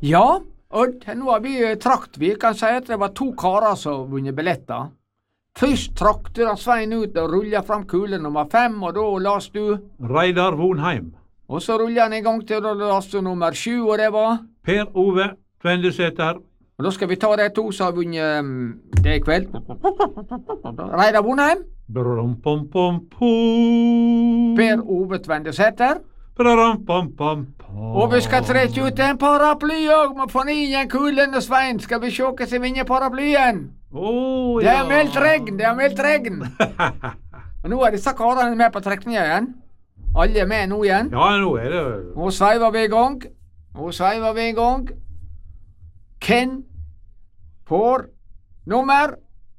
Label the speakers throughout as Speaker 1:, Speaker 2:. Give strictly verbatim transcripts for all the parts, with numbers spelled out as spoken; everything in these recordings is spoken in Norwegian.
Speaker 1: Ja, Odd, nå har vi trakt. Vi kan si at det var to karer som vunnet billetter. Først trakte han Svein ut og rullet fram kule nummer fem, og da las du
Speaker 2: Reidar Vonheim.
Speaker 1: Og så rullet han en gang til, og da las du nummer sju, og det var
Speaker 2: Per Ove Tvendesæter.
Speaker 1: Og da skal vi ta de to som har vunnet um, det i kveld. Reidar Vonheim.
Speaker 2: Brum, pom, pom, pom.
Speaker 1: Per Ove Tvendesæter.
Speaker 2: Brum, pom, pom, pom.
Speaker 1: Og vi skal trekke ut en paraply òg, med fornyen kulen og Svein. Skal vi se hva som vinner paraplyen?
Speaker 2: Oh,
Speaker 1: Det
Speaker 2: ja.
Speaker 1: er meldt regn, det er meldt regn. Og nå er disse karene med på trekninga igjen. Alle er med nå igjen.
Speaker 2: Ja, nå er det
Speaker 1: Nå sveiver vi i gang. Nå sveiver vi i gang. Hvem får nummer?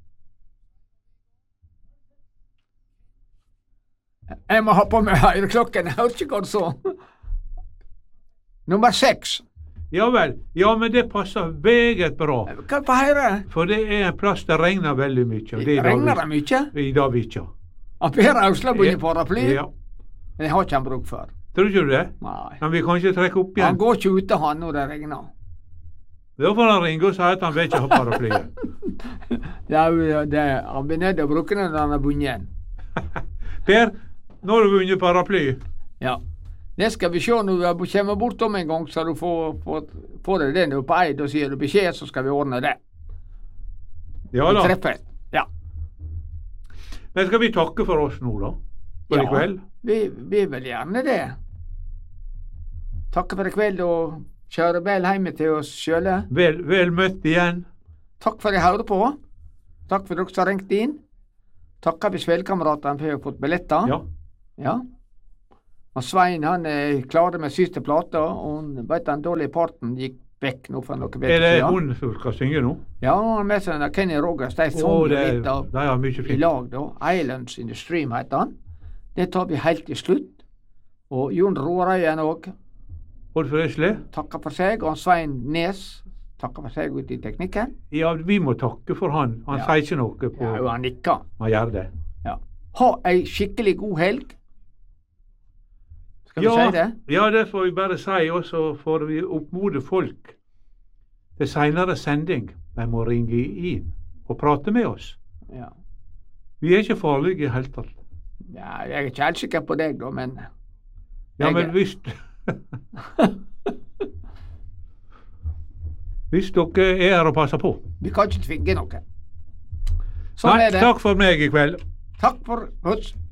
Speaker 1: Jeg må ha på meg høyreklokken, jeg hørte ikke hva du sa. Nummer seks.
Speaker 2: Ja vel. Ja, men det passer meget bra.
Speaker 1: Hva på høyre?
Speaker 2: For det er en plass det regner veldig mye. og det er
Speaker 1: Regner det
Speaker 2: Davik-
Speaker 1: mye?
Speaker 2: I Davika.
Speaker 1: Han Per Ausla begynner paraply.
Speaker 2: Ja.
Speaker 1: Det har ikke han bruk for.
Speaker 2: Tror ikke du det?
Speaker 1: Nei.
Speaker 2: Men vi kan ikke trekke opp
Speaker 1: Han
Speaker 2: igjen.
Speaker 1: går ikke ute han når det regner.
Speaker 2: Da får han ringe og si at han vil ikke ha paraplyet.
Speaker 1: Det er, jo- det, han blir nødt til å bruke den når han har vunnet igjen.
Speaker 2: Per, nå har du vunnet paraply.
Speaker 1: Ja. Det skal vi se når vi kommer bortom en gang, så du får, får, får deg det når du er på Eid, og sier du beskjed, så skal vi ordne det.
Speaker 2: Ja
Speaker 1: Vi
Speaker 2: da.
Speaker 1: treffes. Ja.
Speaker 2: Men skal vi takke for oss nå, da? For i kveld?
Speaker 1: Vi, vi vil gjerne det. Takke for i kveld, og kjøre vel hjemme til oss sjøle.
Speaker 2: Vel, vel møtt igjen.
Speaker 1: Takk for at jeg hørte på. Takk for dere som har ringt inn. Takker vi spillkameratene for at vi har fått billetter.
Speaker 2: Ja.
Speaker 1: Ja. Og Svein han er klar med siste plata, og han vet den dårlige parten gikk vekk nå for noe
Speaker 2: Er
Speaker 1: bedre
Speaker 2: det
Speaker 1: siden.
Speaker 2: hun som skal synge nå?
Speaker 1: Ja, han har med seg den Kenny Rogers. De
Speaker 2: Å,
Speaker 1: sang
Speaker 2: det
Speaker 1: litt av
Speaker 2: de har mye
Speaker 1: i
Speaker 2: fint.
Speaker 1: lag, da. Islands in the Stream heter han. Det tar vi helt til slutt. Og Jon Roarøyen òg
Speaker 2: Oddfjord Esle?
Speaker 1: takker for seg, og han Svein Nes takker for seg ute i teknikken.
Speaker 2: Ja, vi må takke for han. Han
Speaker 1: Ja.
Speaker 2: sier ikke noe på
Speaker 1: Ja, jo, han nikker.
Speaker 2: Han gjør det.
Speaker 1: Ja. Ha ei skikkelig god helg. Skal vi
Speaker 2: Ja,
Speaker 1: si det?
Speaker 2: ja, det får vi bare si, og så får vi oppmode folk til seinere sending. De må ringe inn og prate med oss.
Speaker 1: Ja.
Speaker 2: Vi er ikke farlige i det hele tatt.
Speaker 1: Ja, jeg er ikke helt sikker på deg, da, men
Speaker 2: Ja,
Speaker 1: Jeg-
Speaker 2: men hvis Hvis dere er her og passer på.
Speaker 1: vi kan ikke tvinge noen. Sånn
Speaker 2: Nei,
Speaker 1: er det.
Speaker 2: takk for meg i kveld.
Speaker 1: Takk for oss.